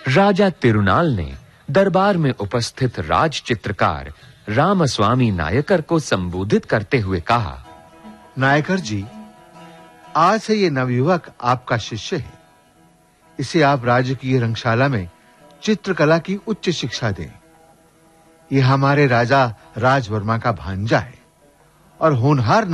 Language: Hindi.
राजा तिरुनाल ने दरबार में उपस्थित राज चित्रकार रामस्वामी नायकर को संबोधित करते हुए कहा, नायकर जी, आज से ये नवयुवक आपका शिष्य है। इसे आप राजकीय रंगशाला में चित्रकला की उच्च शिक्षा दें। ये हमारे राजा राजवर्मा का भांजा है और होनहार